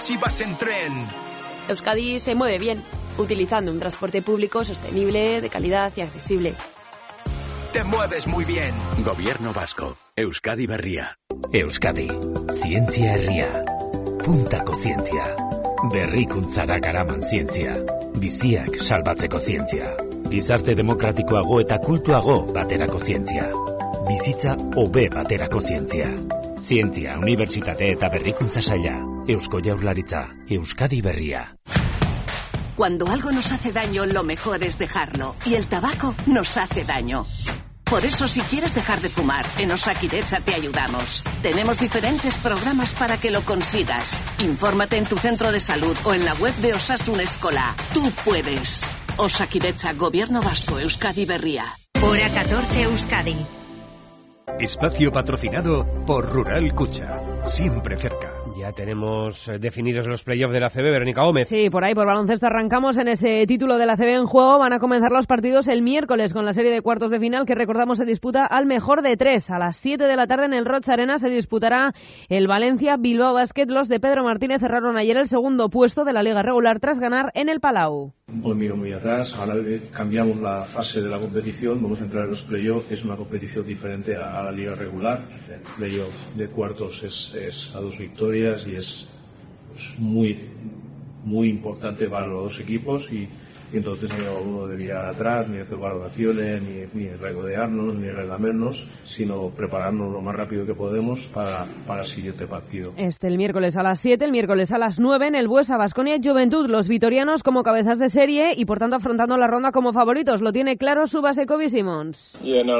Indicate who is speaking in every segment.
Speaker 1: si vas en tren.
Speaker 2: Euskadi se mueve bien, utilizando un transporte público sostenible, de calidad y accesible.
Speaker 1: Te mueves muy bien.
Speaker 3: Gobierno vasco. Euskadi berria. Euskadi. Zientzia herria. Puntako zientzia. Berrikuntzara garaman zientzia. Biziak salbatzeko zientzia. Gizarte demokratikoago eta kultuago baterako zientzia. Bizitza hobe baterako zientzia. Zientzia, unibertsitate eta berrikuntza saila. Eusko Jaurlaritza. Euskadi berria.
Speaker 4: Cuando algo nos hace daño, lo mejor es dejarlo. Y el tabaco nos hace daño. Por eso, si quieres dejar de fumar, en Osakidetza te ayudamos. Tenemos diferentes programas para que lo consigas. Infórmate en tu centro de salud o en la web de Osasun Eskola. Tú puedes. Osakidetza, Gobierno Vasco, Euskadi berria.
Speaker 5: Hora 14 Euskadi.
Speaker 3: Espacio patrocinado por Rural Kutxa. Siempre cerca.
Speaker 6: Ya tenemos definidos los playoffs de la ACB, Verónica Gómez.
Speaker 7: Sí, por ahí, por baloncesto arrancamos en ese título de la ACB en juego. Van a comenzar los partidos el miércoles con la serie de cuartos de final que recordamos se disputa al mejor de 3. A las 7 de la tarde en el Roig Arena se disputará el Valencia-Bilbao Basket. Los de Pedro Martínez cerraron ayer el segundo puesto de la liga regular tras ganar en el Palau.
Speaker 8: Pues miro muy atrás, ahora cambiamos la fase de la competición, vamos a entrar en los playoffs, es una competición diferente a la liga regular. El playoff de cuartos es a 2 victorias y es pues, muy importante para los dos equipos y entonces uno debía atrás, ni hacer valoraciones, ni regodearnos, ni relamernos, sino prepararnos lo más rápido que podemos para el siguiente partido.
Speaker 7: El miércoles a las 7, el miércoles a las 9 en el Buesa Baskonia Juventud. Los vitorianos como cabezas de serie y por tanto afrontando la ronda como favoritos. Lo tiene claro Subase Kobe Simons.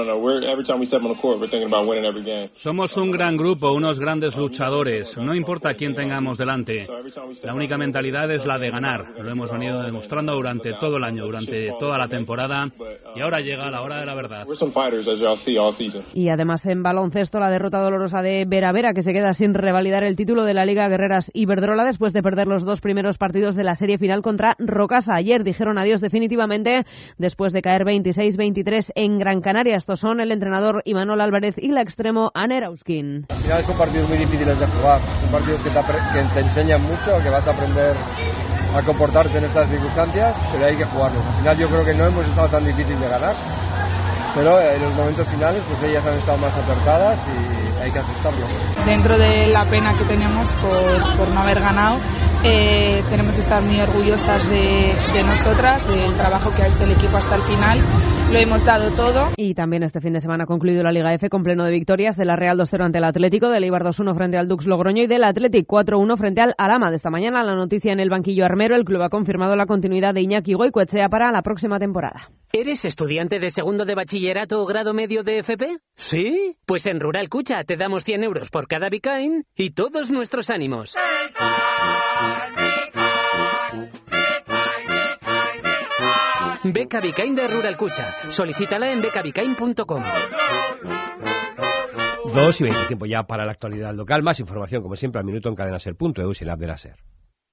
Speaker 9: Somos un gran grupo, unos grandes luchadores. No importa quién tengamos delante. La única mentalidad es la de ganar. Lo hemos venido demostrando durante todo el año, durante toda la temporada, y ahora llega la hora de la verdad.
Speaker 7: Y además en baloncesto la derrota dolorosa de Vera Vera, que se queda sin revalidar el título de la Liga Guerreras Iberdrola después de perder los 2 primeros partidos de la serie final contra Rocasa. Ayer dijeron adiós definitivamente después de caer 26-23 en Gran Canaria. Estos son el entrenador Imanol Álvarez y la extremo Aner Auskin.
Speaker 10: Al final son partidos muy difíciles de jugar, son partidos que te enseñan mucho, que vas a aprender a comportarte en estas circunstancias, pero hay que jugarlo. Al final yo creo que no hemos estado tan difícil de ganar, pero en los momentos finales pues ellas han estado más acertadas y hay que aceptarlo.
Speaker 11: Dentro de la pena que tenemos por no haber ganado, tenemos que estar muy orgullosas de nosotras, del trabajo que ha hecho el equipo hasta el final. Lo hemos dado todo.
Speaker 7: Y también este fin de semana ha concluido la Liga F con pleno de victorias de la Real 2-0 ante el Atlético, del Eibar 2-1 frente al Dux Logroño y del Athletic 4-1 frente al Alhama. De esta mañana la noticia en el banquillo armero, el club ha confirmado la continuidad de Iñaki Goicoechea para la próxima temporada.
Speaker 12: ¿Eres estudiante de segundo de bachillerato o grado medio de FP? ¿Sí? Pues en Rural Kutxa te damos 100 euros por cada Bikain y todos nuestros ánimos. Beca Bikain de Rural Kutxa. Solicítala en becabikain.com.
Speaker 6: 2:20, tiempo ya para la actualidad local. Más información, como siempre, al minuto en cadenaser.eu y en la app de la SER.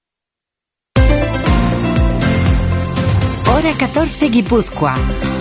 Speaker 5: Hora 14 Guipúzcoa.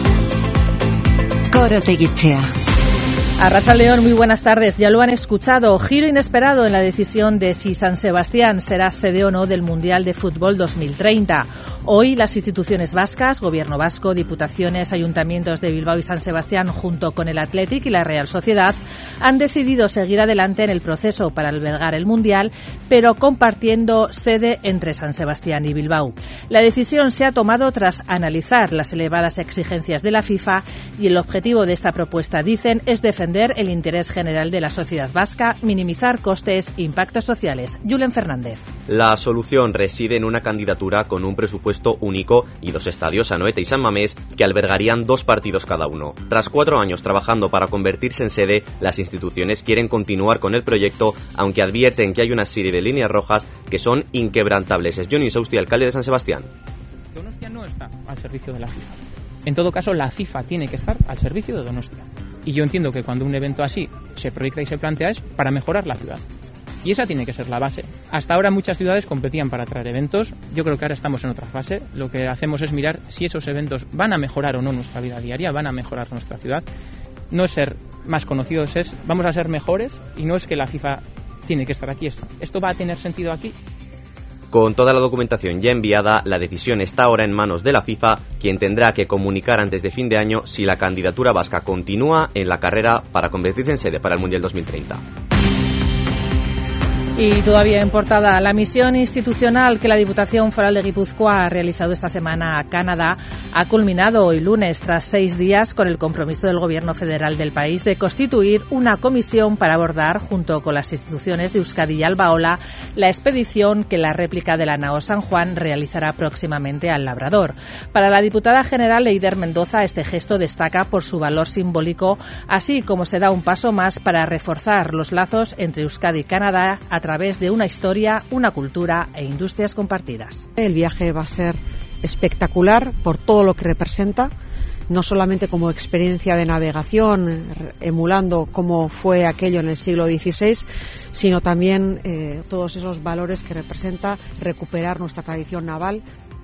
Speaker 5: Coro Teguichea.
Speaker 13: Arratsaldeon, muy buenas tardes. Ya lo han escuchado. Giro inesperado en la decisión de si San Sebastián será sede o no del Mundial de Fútbol 2030. Hoy las instituciones vascas, Gobierno vasco, diputaciones, ayuntamientos de Bilbao y San Sebastián, junto con el Athletic y la Real Sociedad, han decidido seguir adelante en el proceso para albergar el Mundial, pero compartiendo sede entre San Sebastián y Bilbao. La decisión se ha tomado tras analizar las elevadas exigencias de la FIFA y el objetivo de esta propuesta, dicen, es defender el interés general de la sociedad vasca, minimizar costes e impactos sociales. Julen Fernández.
Speaker 14: La solución reside en una candidatura con un presupuesto único y 2 estadios, Anoeta y San Mamés, que albergarían 2 partidos cada uno. Tras 4 años trabajando para convertirse en sede, las instituciones quieren continuar con el proyecto, aunque advierten que hay una serie de líneas rojas que son inquebrantables. Es Johnny Sausti, alcalde de San Sebastián.
Speaker 15: Donostia no está al servicio de la FIFA. En todo caso, la FIFA tiene que estar al servicio de Donostia. Y yo entiendo que cuando un evento así se proyecta y se plantea es para mejorar la ciudad. Y esa tiene que ser la base. Hasta ahora muchas ciudades competían para traer eventos. Yo creo que ahora estamos en otra fase. Lo que hacemos es mirar si esos eventos van a mejorar o no nuestra vida diaria, van a mejorar nuestra ciudad. No es ser más conocidos, es vamos a ser mejores y no es que la FIFA tiene que estar aquí. Esto va a tener sentido aquí.
Speaker 14: Con toda la documentación ya enviada, la decisión está ahora en manos de la FIFA, quien tendrá que comunicar antes de fin de año si la candidatura vasca continúa en la carrera para convertirse en sede para el Mundial 2030.
Speaker 13: Y todavía en portada, la misión institucional que la Diputación Foral de Guipúzcoa ha realizado esta semana a Canadá ha culminado hoy lunes, tras 6 días, con el compromiso del Gobierno federal del país de constituir una comisión para abordar, junto con las instituciones de Euskadi y Albaola, la expedición que la réplica de la nao San Juan realizará próximamente al Labrador. Para la diputada general Eider Mendoza, este gesto destaca por su valor simbólico, así como se da un paso más para reforzar los lazos entre Euskadi y Canadá a través de una historia, una cultura e industrias compartidas.
Speaker 16: El viaje va a ser espectacular por todo lo que representa, no solamente como experiencia de navegación, emulando cómo fue aquello en el siglo XVI, sino también todos esos valores que representa recuperar nuestra tradición naval.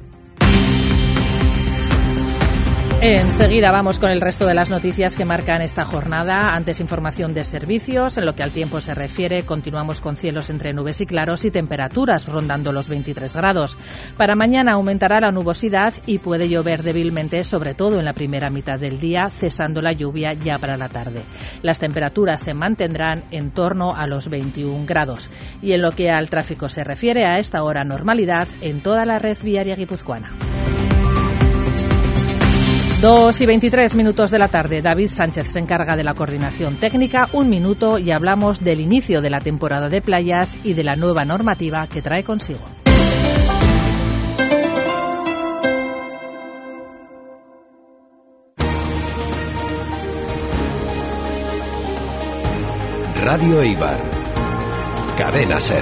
Speaker 13: Enseguida vamos con el resto de las noticias que marcan esta jornada. Antes, información de servicios. En lo que al tiempo se refiere, continuamos con cielos entre nubes y claros y temperaturas rondando los 23 grados. Para mañana aumentará la nubosidad y puede llover débilmente, sobre todo en la primera mitad del día, cesando la lluvia ya para la tarde. Las temperaturas se mantendrán en torno a los 21 grados. Y en lo que al tráfico se refiere, a esta hora normalidad en toda la red viaria guipuzcoana. 2:23 de la tarde. David Sánchez se encarga de la coordinación técnica. 1 minuto y hablamos del inicio de la temporada de playas y de la nueva normativa que trae consigo.
Speaker 3: Radio Eibar. Cadena SER.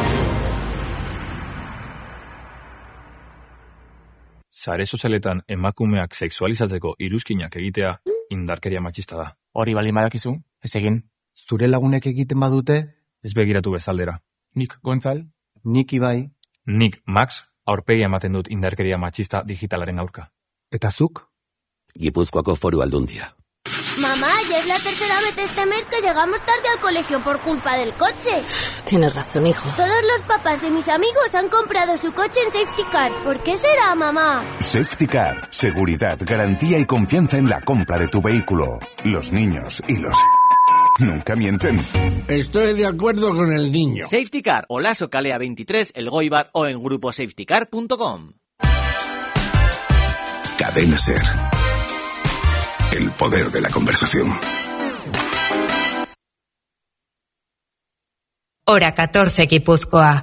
Speaker 17: Sare sozialetan emakumeak sexualizatzeko iruzkinak egitea indarkeria matxista da.
Speaker 18: Hori baldin badakizu, ez egin. Zure lagunek egiten badute?
Speaker 17: Ez begiratu bezaldera.
Speaker 18: Nik Gontzal.
Speaker 17: Nik Ibai. Nik Max, aurpegia ematen dut indarkeria matxista digitalaren aurka.
Speaker 18: Eta zuk?
Speaker 19: Gipuzkoako Foru Aldundia.
Speaker 20: Mamá, ya es la tercera vez este mes que llegamos tarde al colegio por culpa del coche.
Speaker 21: Tienes razón, hijo.
Speaker 20: Todos los papás de mis amigos han comprado su coche en Safety Car. ¿Por qué será, mamá?
Speaker 22: Safety Car. Seguridad, garantía y confianza en la compra de tu vehículo. Los niños y los... nunca mienten.
Speaker 23: Estoy de acuerdo con el niño.
Speaker 24: Safety Car, Olaso Kalea 23, El Goibar o en gruposafetycar.com.
Speaker 22: Cadena SER. El poder de la conversación.
Speaker 5: Hora 14, Guipúzcoa.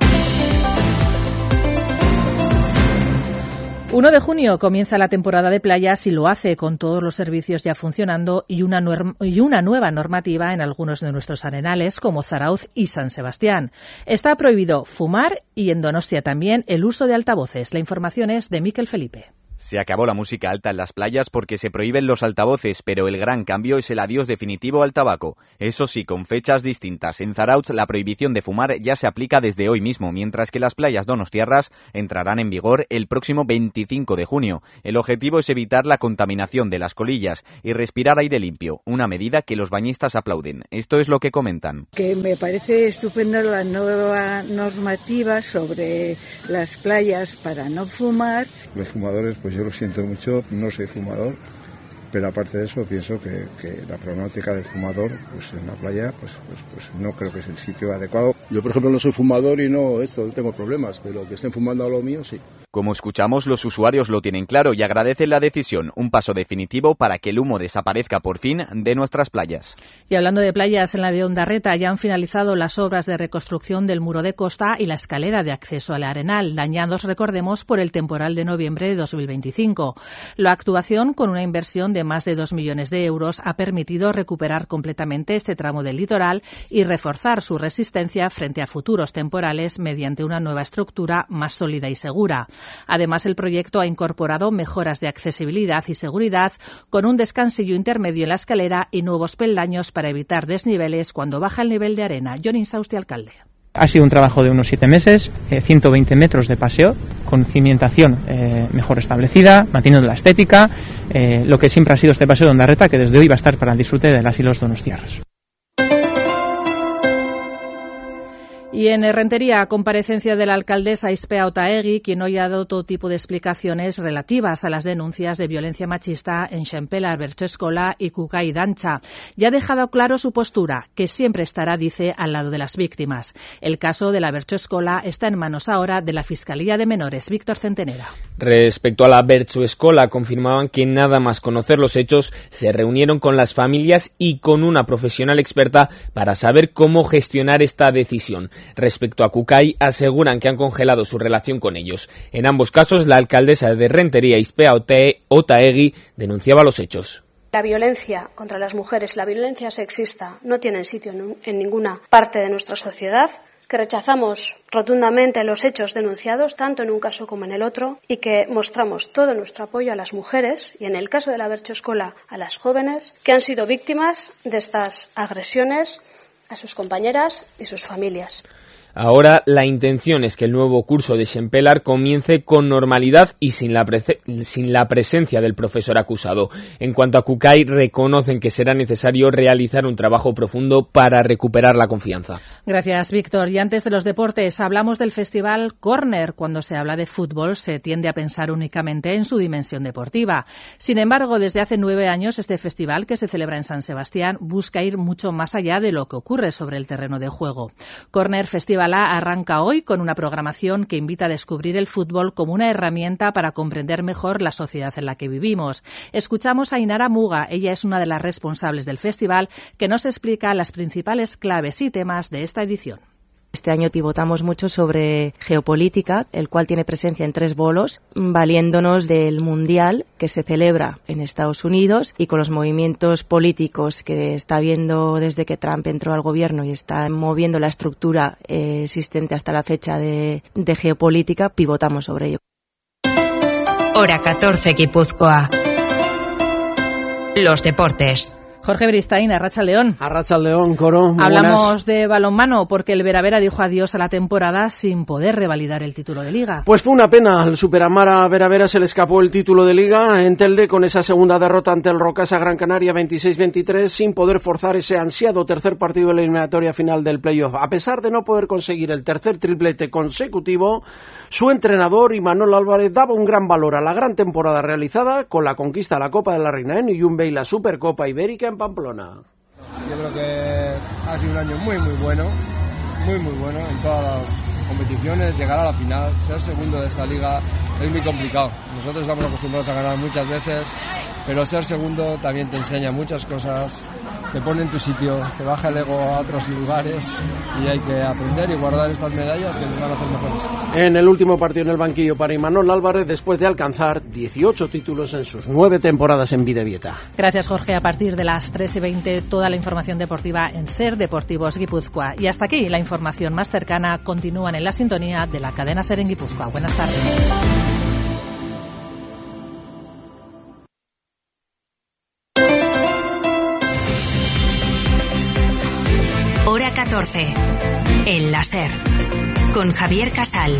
Speaker 13: 1 de junio comienza la temporada de playas y lo hace con todos los servicios ya funcionando y una nueva normativa en algunos de nuestros arenales como Zarautz y San Sebastián. Está prohibido fumar y en Donostia también el uso de altavoces. La información es de Miquel Felipe.
Speaker 25: Se acabó la música alta en las playas porque se prohíben los altavoces, pero el gran cambio es el adiós definitivo al tabaco. Eso sí, con fechas distintas. En Zarautz la prohibición de fumar ya se aplica desde hoy mismo, mientras que las playas donostiarras entrarán en vigor el próximo 25 de junio. El objetivo es evitar la contaminación de las colillas y respirar aire limpio, una medida que los bañistas aplauden. Esto es lo que comentan.
Speaker 26: Que me parece estupenda la nueva normativa sobre las playas para no fumar.
Speaker 27: Los fumadores, pues yo lo siento mucho, no soy fumador, pero aparte de eso pienso que la problemática del fumador pues en la playa pues no creo que es el sitio adecuado.
Speaker 28: Yo por ejemplo no soy fumador y no tengo problemas, pero que estén fumando a lo mío sí.
Speaker 25: Como escuchamos, los usuarios lo tienen claro y agradecen la decisión, un paso definitivo para que el humo desaparezca por fin de nuestras playas.
Speaker 13: Y hablando de playas, en la de Ondarreta ya han finalizado las obras de reconstrucción del muro de costa y la escalera de acceso al Arenal, dañados, recordemos, por el temporal de noviembre de 2025. La actuación, con una inversión de más de 2 millones de euros, ha permitido recuperar completamente este tramo del litoral y reforzar su resistencia frente a futuros temporales mediante una nueva estructura más sólida y segura. Además, el proyecto ha incorporado mejoras de accesibilidad y seguridad con un descansillo intermedio en la escalera y nuevos peldaños para evitar desniveles cuando baja el nivel de arena. John Insausti, alcalde.
Speaker 15: Ha sido un trabajo de unos 7 meses, 120 metros de paseo, con cimentación mejor establecida, manteniendo la estética, lo que siempre ha sido este paseo de Ondarreta, que desde hoy va a estar para el disfrute de las y los donostiarras.
Speaker 13: Y en Rentería, comparecencia de la alcaldesa Ispea Otaegui, quien hoy ha dado todo tipo de explicaciones relativas a las denuncias de violencia machista en Xempelar, Bertxoeskola y Kukay Dantza. Ya ha dejado claro su postura, que siempre estará, dice, al lado de las víctimas. El caso de la Bertxoeskola está en manos ahora de la Fiscalía de Menores. Víctor Centenera.
Speaker 1: Respecto a la Bertxoeskola, confirmaban que nada más conocer los hechos, se reunieron con las familias y con una profesional experta para saber cómo gestionar esta decisión. Respecto a Kukay, aseguran que han congelado su relación con ellos. En ambos casos, la alcaldesa de Rentería, Ispea Otaegui, denunciaba los hechos.
Speaker 2: La violencia contra las mujeres, la violencia sexista, no tienen sitio en ninguna parte de nuestra sociedad, que rechazamos rotundamente los hechos denunciados, tanto en un caso como en el otro, y que mostramos todo nuestro apoyo a las mujeres, y en el caso de la Bertxoeskola, a las jóvenes, que han sido víctimas de estas agresiones, a sus compañeras y sus familias.
Speaker 1: Ahora la intención es que el nuevo curso de Xempelar comience con normalidad y sin la presencia del profesor acusado. En cuanto a Kukay, reconocen que será necesario realizar un trabajo profundo para recuperar la confianza.
Speaker 13: Gracias, Víctor. Y antes de los deportes, hablamos del festival Corner. Cuando se habla de fútbol, se tiende a pensar únicamente en su dimensión deportiva. Sin embargo, desde hace 9 años, este festival, que se celebra en San Sebastián, busca ir mucho más allá de lo que ocurre sobre el terreno de juego. Corner Festival arranca hoy con una programación que invita a descubrir el fútbol como una herramienta para comprender mejor la sociedad en la que vivimos. Escuchamos a Inara Muga, ella es una de las responsables del festival, que nos explica las principales claves y temas de esta edición.
Speaker 4: Este año pivotamos mucho sobre geopolítica, el cual tiene presencia en 3 bolos, valiéndonos del Mundial que se celebra en Estados Unidos y con los movimientos políticos que está habiendo desde que Trump entró al gobierno y está moviendo la estructura existente hasta la fecha de geopolítica, pivotamos sobre ello.
Speaker 5: Hora 14, Guipúzcoa. Los deportes.
Speaker 13: Jorge Beristain, Arratsaldeon.
Speaker 8: Arratsaldeon, Coro.
Speaker 13: Hablamos de balonmano porque el Veravera dijo adiós a la temporada sin poder revalidar el título de Liga.
Speaker 8: Pues fue una pena. Al Superamara Veravera se le escapó el título de Liga en Telde con esa segunda derrota ante el Rocasa Gran Canaria 26-23 sin poder forzar ese ansiado tercer partido de la eliminatoria final del playoff. A pesar de no poder conseguir el tercer triplete consecutivo, su entrenador, Imanol Álvarez, daba un gran valor a la gran temporada realizada con la conquista de la Copa de la Reina en Yumbe y la Supercopa Ibérica en Pamplona.
Speaker 28: Yo creo que ha sido un año muy bueno en todas las competiciones, llegar a la final, ser segundo de esta liga es muy complicado. Nosotros estamos acostumbrados a ganar muchas veces, pero ser segundo también te enseña muchas cosas, te pone en tu sitio, te baja el ego a otros lugares y hay que aprender y guardar estas medallas que nos van a hacer mejores.
Speaker 8: En el último partido en el banquillo para Imanol Álvarez después de alcanzar 18 títulos en sus 9 temporadas en Bidebieta.
Speaker 13: Gracias, Jorge. A partir de las 3:20 toda la información deportiva en Ser Deportivos Guipúzcoa. Y hasta aquí la información más cercana. Continúan en la sintonía de la cadena Ser en Guipúzcoa. Buenas tardes.
Speaker 5: Hora 14. En la Ser. Con Javier Casal.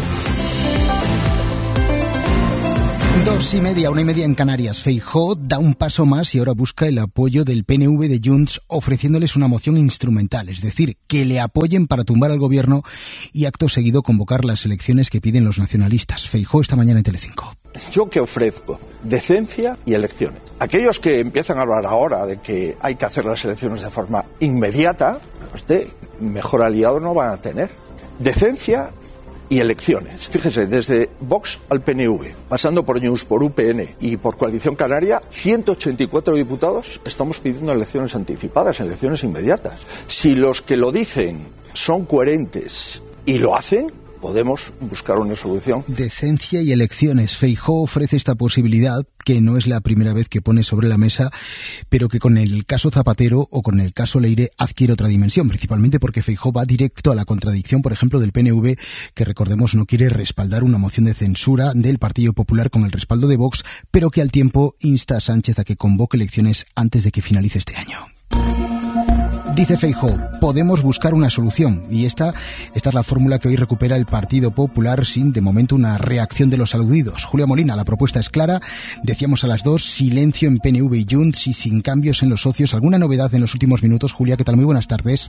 Speaker 9: 2:30, 1:30 en Canarias. Feijóo da un paso más y ahora busca el apoyo del PNV de Junts ofreciéndoles una moción instrumental, es decir, que le apoyen para tumbar al gobierno y acto seguido convocar las elecciones que piden los nacionalistas. Feijóo esta mañana en Telecinco.
Speaker 10: ¿Yo qué ofrezco? Decencia y elecciones. Aquellos que empiezan a hablar ahora de que hay que hacer las elecciones de forma inmediata, mejor aliado no van a tener. Decencia y elecciones. Fíjese, desde Vox al PNV, pasando por News, por UPN y por Coalición Canaria, 184 diputados estamos pidiendo elecciones anticipadas, elecciones inmediatas. Si los que lo dicen son coherentes y lo hacen, podemos buscar una solución.
Speaker 9: Decencia y elecciones. Feijóo ofrece esta posibilidad, que no es la primera vez que pone sobre la mesa, pero que con el caso Zapatero o con el caso Leire adquiere otra dimensión, principalmente porque Feijóo va directo a la contradicción, por ejemplo, del PNV, que recordemos no quiere respaldar una moción de censura del Partido Popular con el respaldo de Vox, pero que al tiempo insta a Sánchez a que convoque elecciones antes de que finalice este año. Dice Feijóo, podemos buscar una solución y esta es la fórmula que hoy recupera el Partido Popular sin, de momento, una reacción de los aludidos. Julia Molina, la propuesta es clara, decíamos a las 2, silencio en PNV y Junts y sin cambios en los socios. ¿Alguna novedad en los últimos minutos? Julia, ¿qué tal? Muy buenas tardes.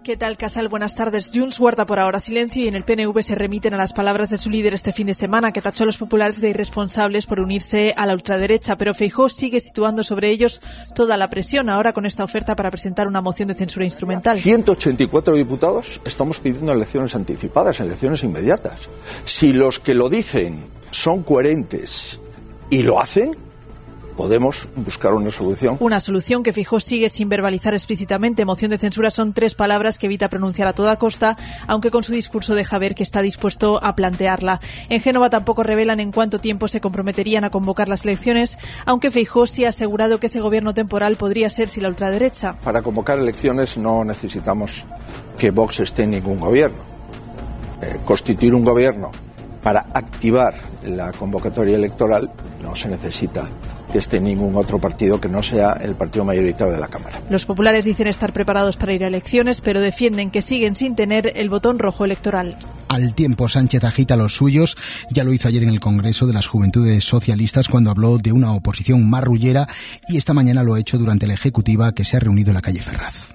Speaker 3: ¿Qué tal, Casal? Buenas tardes. Junts guarda por ahora silencio y en el PNV se remiten a las palabras de su líder este fin de semana, que tachó a los populares de irresponsables por unirse a la ultraderecha, pero Feijóo sigue situando sobre ellos toda la presión, ahora con esta oferta para presentar una moción de censura instrumental.
Speaker 10: 184 diputados estamos pidiendo elecciones anticipadas, elecciones inmediatas. Si los que lo dicen son coherentes y lo hacen, podemos buscar una solución.
Speaker 3: Una solución que Feijóo sigue sin verbalizar explícitamente. Moción de censura son 3 palabras que evita pronunciar a toda costa, aunque con su discurso deja ver que está dispuesto a plantearla. En Génova tampoco revelan en cuánto tiempo se comprometerían a convocar las elecciones, aunque Feijóo sí ha asegurado que ese gobierno temporal podría ser sin la ultraderecha.
Speaker 10: Para convocar elecciones no necesitamos que Vox esté en ningún gobierno. Constituir un gobierno para activar la convocatoria electoral no se necesita que esté ningún otro partido que no sea el partido mayoritario de la Cámara.
Speaker 3: Los populares dicen estar preparados para ir a elecciones, pero defienden que siguen sin tener el botón rojo electoral.
Speaker 9: Al tiempo, Sánchez agita a los suyos. Ya lo hizo ayer en el Congreso de las Juventudes Socialistas cuando habló de una oposición marrullera y esta mañana lo ha hecho durante la ejecutiva que se ha reunido en la calle Ferraz.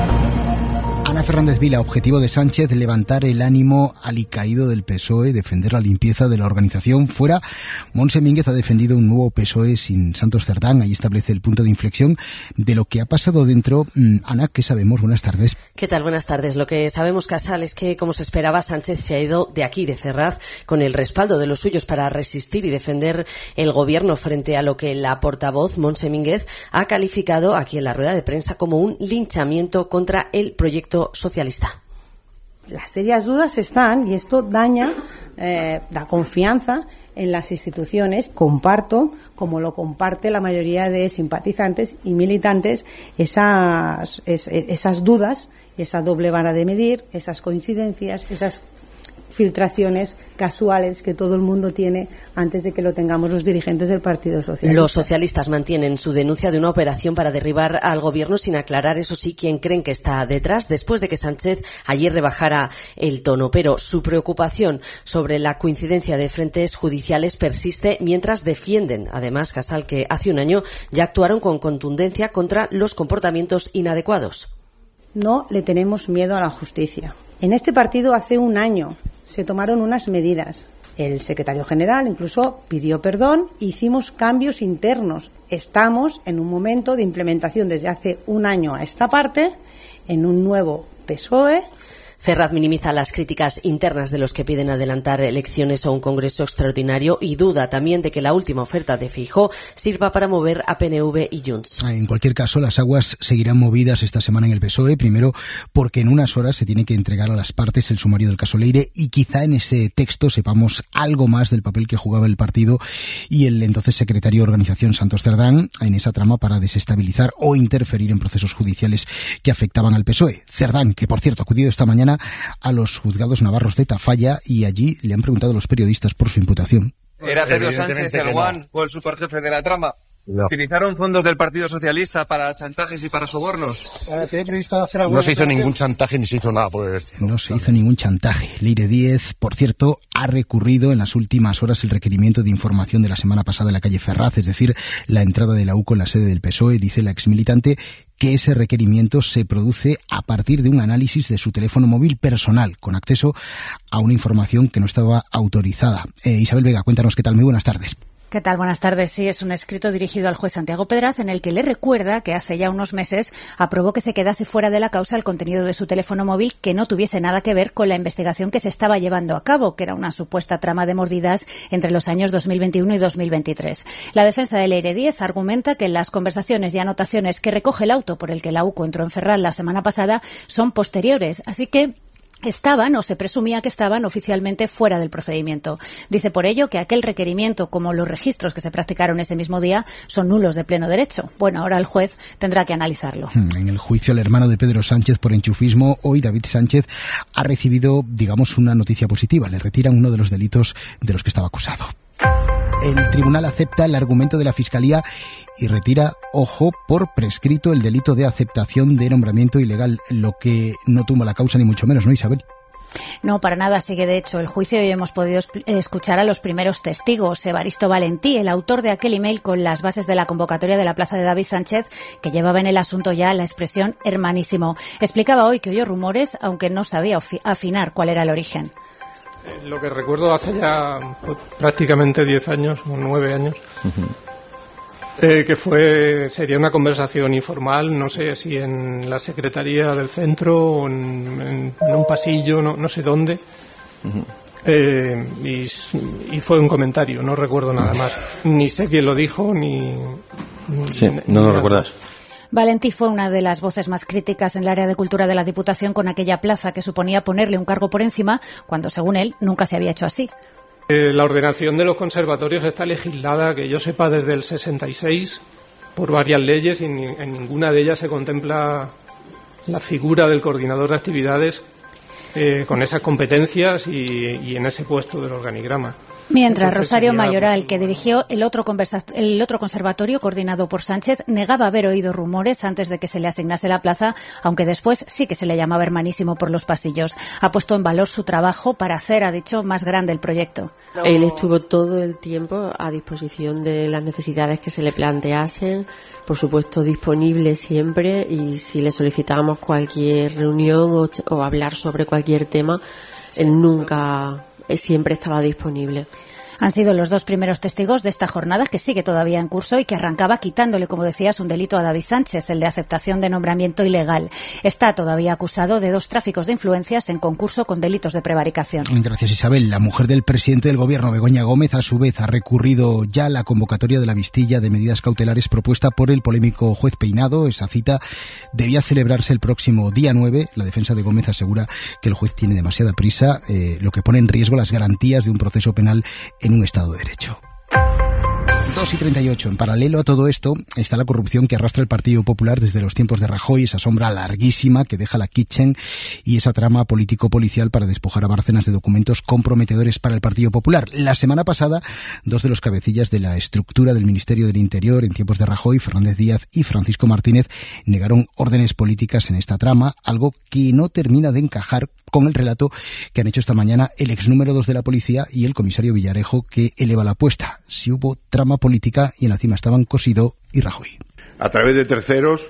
Speaker 9: Ana Fernández Vila, objetivo de Sánchez, levantar el ánimo alicaído del PSOE, defender la limpieza de la organización. Fuera, Montse Mínguez ha defendido un nuevo PSOE sin Santos Cerdán. Ahí establece el punto de inflexión de lo que ha pasado dentro. Ana, ¿qué sabemos? Buenas tardes.
Speaker 6: ¿Qué tal? Buenas tardes. Lo que sabemos, Casal, es que, como se esperaba, Sánchez se ha ido de aquí, de Ferraz, con el respaldo de los suyos para resistir y defender el gobierno frente a lo que la portavoz, Montse Mínguez, ha calificado aquí en la rueda de prensa como un linchamiento contra el proyecto socialista.
Speaker 7: Las serias dudas están y esto daña la confianza en las instituciones. Comparto, como lo comparte la mayoría de simpatizantes y militantes, esas dudas, esa doble vara de medir, esas coincidencias, esas filtraciones casuales que todo el mundo tiene antes de que lo tengamos los dirigentes del Partido Socialista.
Speaker 6: Los socialistas mantienen su denuncia de una operación para derribar al gobierno sin aclarar, eso sí, quién creen que está detrás, después de que Sánchez ayer rebajara el tono. Pero su preocupación sobre la coincidencia de frentes judiciales persiste mientras defienden, además, Casal, que hace un año ya actuaron con contundencia contra los comportamientos inadecuados.
Speaker 7: No le tenemos miedo a la justicia. En este partido hace un año se tomaron unas medidas. El secretario general incluso pidió perdón, hicimos cambios internos. Estamos en un momento de implementación desde hace un año a esta parte, en un nuevo PSOE.
Speaker 6: Ferraz minimiza las críticas internas de los que piden adelantar elecciones o un congreso extraordinario y duda también de que la última oferta de Feijóo sirva para mover a PNV y Junts.
Speaker 9: En cualquier caso, las aguas seguirán movidas esta semana en el PSOE, primero porque en unas horas se tiene que entregar a las partes el sumario del caso Leire y quizá en ese texto sepamos algo más del papel que jugaba el partido y el entonces secretario de organización Santos Cerdán en esa trama para desestabilizar o interferir en procesos judiciales que afectaban al PSOE. Cerdán, que por cierto ha acudido esta mañana a los juzgados navarros de Tafalla y allí le han preguntado a los periodistas por su imputación.
Speaker 11: ¿Era Pedro Sánchez el guan o el superjefe de la trama? No. ¿Utilizaron fondos del Partido Socialista para chantajes y para sobornos?
Speaker 12: No se hizo ningún chantaje ni se hizo nada.
Speaker 9: No se hizo ningún chantaje. Leire Díez, por cierto, ha recurrido en las últimas horas el requerimiento de información de la semana pasada en la calle Ferraz, es decir, la entrada de la UCO en la sede del PSOE. Dice la exmilitante que ese requerimiento se produce a partir de un análisis de su teléfono móvil personal, con acceso a una información que no estaba autorizada. Isabel Vega, cuéntanos qué tal. Muy buenas tardes.
Speaker 14: ¿Qué tal? Buenas tardes. Sí, es un escrito dirigido al juez Santiago Pedraz en el que le recuerda que hace ya unos meses aprobó que se quedase fuera de la causa el contenido de su teléfono móvil que no tuviese nada que ver con la investigación que se estaba llevando a cabo, que era una supuesta trama de mordidas entre los años 2021 y 2023. La defensa de Leire Díez argumenta que las conversaciones y anotaciones que recoge el auto por el que la UCO entró en Ferraz la semana pasada son posteriores, así que estaban, o se presumía que estaban, oficialmente fuera del procedimiento. Dice por ello que aquel requerimiento, como los registros que se practicaron ese mismo día, son nulos de pleno derecho. Bueno, ahora el juez tendrá que analizarlo.
Speaker 9: En el juicio al hermano de Pedro Sánchez por enchufismo, hoy David Sánchez ha recibido, digamos, una noticia positiva. Le retiran uno de los delitos de los que estaba acusado. El tribunal acepta el argumento de la Fiscalía y retira, ojo, por prescrito el delito de aceptación de nombramiento ilegal, lo que no tumba la causa ni mucho menos, ¿no, Isabel?
Speaker 14: No, para nada sigue de hecho el juicio y hemos podido escuchar a los primeros testigos. Evaristo Valentí, el autor de aquel email con las bases de la convocatoria de la plaza de David Sánchez, que llevaba en el asunto ya la expresión hermanísimo. Explicaba hoy que oyó rumores, aunque no sabía afinar cuál era el origen.
Speaker 16: Lo que recuerdo hace ya prácticamente 10 años o 9 años, que sería una conversación informal, no sé si en la secretaría del centro o en un pasillo, no sé dónde. Y fue un comentario, no recuerdo nada más. Ni sé quién lo dijo,
Speaker 17: ¿No lo recuerdas?
Speaker 14: Valentí fue una de las voces más críticas en el área de cultura de la Diputación con aquella plaza que suponía ponerle un cargo por encima, cuando, según él, nunca se había hecho así.
Speaker 16: La ordenación de los conservatorios está legislada, que yo sepa, desde el 66 por varias leyes y en ninguna de ellas se contempla la figura del coordinador de actividades con esas competencias y en ese puesto del organigrama.
Speaker 14: Mientras
Speaker 16: Entonces,
Speaker 14: Rosario Mayoral, que dirigió el otro conservatorio coordinado por Sánchez, negaba haber oído rumores antes de que se le asignase la plaza, aunque después sí que se le llamaba hermanísimo por los pasillos. Ha puesto en valor su trabajo para hacer, ha dicho, más grande el proyecto.
Speaker 18: Él estuvo todo el tiempo a disposición de las necesidades que se le planteasen, por supuesto disponible siempre, y si le solicitábamos cualquier reunión o hablar sobre cualquier tema, él siempre estaba disponible.
Speaker 14: Han sido los dos primeros testigos de esta jornada, que sigue todavía en curso y que arrancaba quitándole, como decías, un delito a David Sánchez, el de aceptación de nombramiento ilegal. Está todavía acusado de 2 tráficos de influencias en concurso con delitos de prevaricación.
Speaker 9: Gracias, Isabel. La mujer del presidente del Gobierno, Begoña Gómez, a su vez ha recurrido ya a la convocatoria de la vistilla de medidas cautelares propuesta por el polémico juez Peinado. Esa cita debía celebrarse el próximo día 9. La defensa de Gómez asegura que el juez tiene demasiada prisa, lo que pone en riesgo las garantías de un proceso penal en un Estado de Derecho. 2:38. En paralelo a todo esto está la corrupción que arrastra el Partido Popular desde los tiempos de Rajoy, esa sombra larguísima que deja la Kitchen y esa trama político-policial para despojar a Bárcenas de documentos comprometedores para el Partido Popular. La semana pasada, 2 de los cabecillas de la estructura del Ministerio del Interior en tiempos de Rajoy, Fernández Díaz y Francisco Martínez, negaron órdenes políticas en esta trama, algo que no termina de encajar con el relato que han hecho esta mañana el ex número 2 de la policía y el comisario Villarejo, que eleva la apuesta. Si hubo trama política y en la cima estaban Cosidó y Rajoy.
Speaker 19: A través de terceros,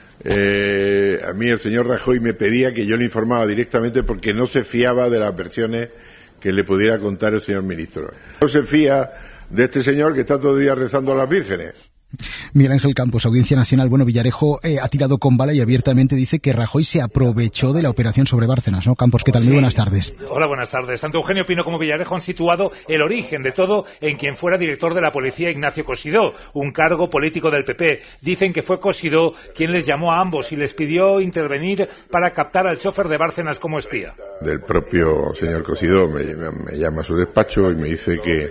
Speaker 19: a mí el señor Rajoy me pedía que yo le informaba directamente porque no se fiaba de las versiones que le pudiera contar el señor ministro. No se fía de este señor que está todo el día rezando a las vírgenes.
Speaker 9: Miguel Ángel Campos, Audiencia Nacional. Bueno, Villarejo ha tirado con bala y abiertamente dice que Rajoy se aprovechó de la operación sobre Bárcenas, ¿no? Campos, ¿qué tal?
Speaker 20: Sí.
Speaker 9: Muy buenas tardes.
Speaker 20: Hola, buenas tardes. Tanto Eugenio Pino como Villarejo han situado el origen de todo en quien fuera director de la policía, Ignacio Cosidó, un cargo político del PP. Dicen que fue Cosidó quien les llamó a ambos y les pidió intervenir para captar al chofer de Bárcenas como espía.
Speaker 19: Del propio señor Cosidó me llama a su despacho y me dice que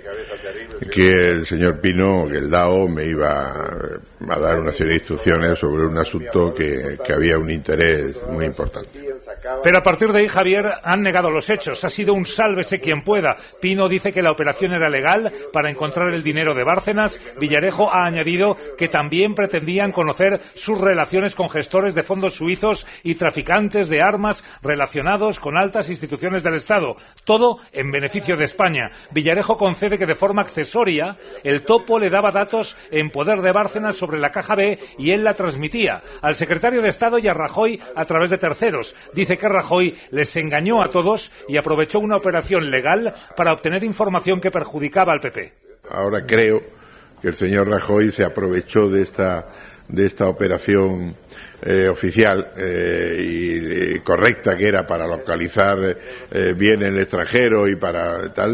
Speaker 19: el señor Pino, que el DAO, me iba a dar una serie de instrucciones sobre un asunto que había un interés muy importante.
Speaker 20: Pero a partir de ahí, Javier, han negado los hechos. Ha sido un sálvese quien pueda. Pino dice que la operación era legal para encontrar el dinero de Bárcenas. Villarejo ha añadido que también pretendían conocer sus relaciones con gestores de fondos suizos y traficantes de armas relacionados con altas instituciones del Estado. Todo en beneficio de España. Villarejo concede que de forma accesoria el topo le daba datos en poder de Bárcenas sobre la Caja B y él la transmitía al secretario de Estado y a Rajoy a través de terceros. Dice que Rajoy les engañó a todos y aprovechó una operación legal para obtener información que perjudicaba al PP.
Speaker 19: Ahora creo que el señor Rajoy se aprovechó de esta operación oficial y correcta que era para localizar bien en el extranjero y para tal,